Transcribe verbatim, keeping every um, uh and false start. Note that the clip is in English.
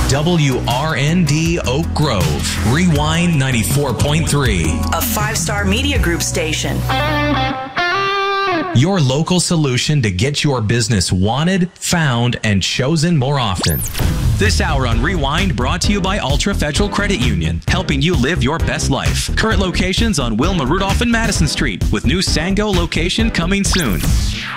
W R N D Oak Grove. Rewind ninety-four point three. A five-star media group station. Your local solution to get your business wanted, found, and chosen more often. This hour on Rewind brought to you by Ultra Federal Credit Union, helping you live your best life. Current locations on Wilma Rudolph and Madison Street, with new Sango location coming soon.